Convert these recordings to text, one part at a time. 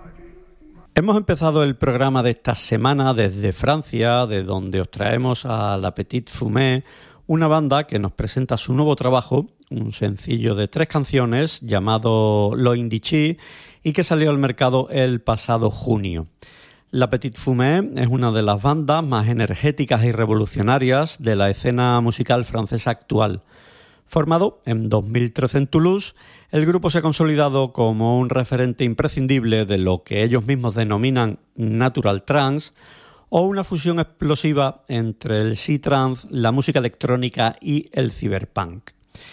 Hemos empezado el programa de esta semana desde Francia, de donde os traemos a La Petite Fumée, una banda que nos presenta su nuevo trabajo, un sencillo de 3 canciones llamado Lo Indici y que salió al mercado el pasado junio. La Petite Fumée es una de las bandas más energéticas y revolucionarias de la escena musical francesa actual. Formado en 2013 en Toulouse, el grupo se ha consolidado como un referente imprescindible de lo que ellos mismos denominan Natural Trance o una fusión explosiva entre el Psytrance, la música electrónica y el cyberpunk.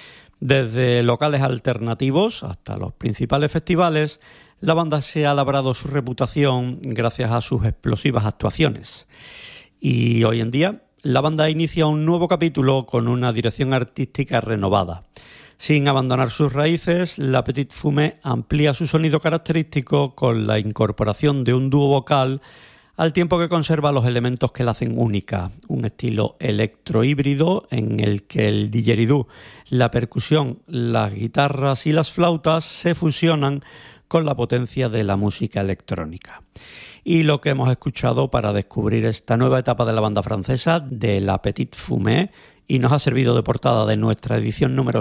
Desde locales alternativos hasta los principales festivales, la banda se ha labrado su reputación gracias a sus explosivas actuaciones. Y hoy en día, la banda inicia un nuevo capítulo con una dirección artística renovada. Sin abandonar sus raíces, La Petite Fumée amplía su sonido característico con la incorporación de un dúo vocal, al tiempo que conserva los elementos que la hacen única, un estilo electrohíbrido en el que el didgeridoo, la percusión, las guitarras y las flautas se fusionan con la potencia de la música electrónica. Y lo que hemos escuchado para descubrir esta nueva etapa de la banda francesa, de La Petite Fumée, y nos ha servido de portada de nuestra edición número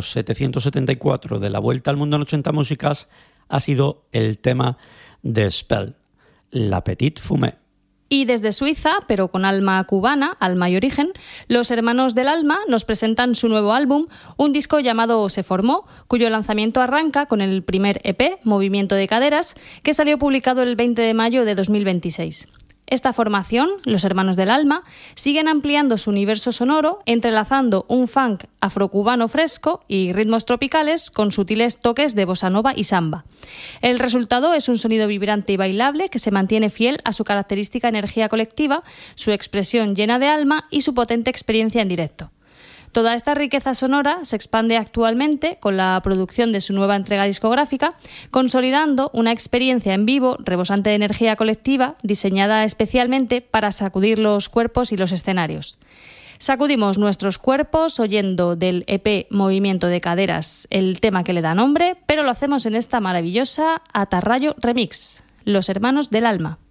774 de La Vuelta al Mundo en 80 Músicas, ha sido el tema de Spell, La Petite Fumée. Y desde Suiza, pero con alma cubana, alma y origen, los Hermanos del Alma nos presentan su nuevo álbum, un disco llamado Se Formó, cuyo lanzamiento arranca con el primer EP, Movimiento de Caderas, que salió publicado el 20 de mayo de 2026. Esta formación, los Hermanos del Alma, siguen ampliando su universo sonoro, entrelazando un funk afrocubano fresco y ritmos tropicales con sutiles toques de bossa nova y samba. El resultado es un sonido vibrante y bailable que se mantiene fiel a su característica energía colectiva, su expresión llena de alma y su potente experiencia en directo. Toda esta riqueza sonora se expande actualmente con la producción de su nueva entrega discográfica, consolidando una experiencia en vivo rebosante de energía colectiva diseñada especialmente para sacudir los cuerpos y los escenarios. Sacudimos nuestros cuerpos oyendo del EP Movimiento de Caderas el tema que le da nombre, pero lo hacemos en esta maravillosa Atarrayo Remix, Los Hermanos del Alma.